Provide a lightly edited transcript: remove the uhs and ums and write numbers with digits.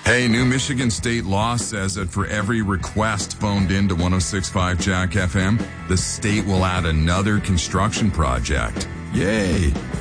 Hey, new Michigan state law says that for every request phoned in to 106.5 Jack FM, the state will add another construction project. Yay!